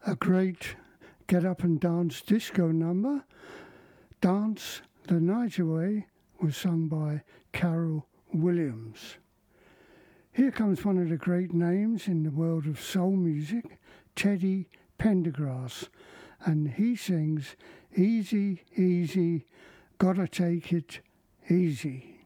a great get up and dance disco number. Dance the Night Away was sung by Carol Williams. Here comes one of the great names in the world of soul music, Teddy Pendergrass, and he sings Easy, Easy, Gotta Take It Easy.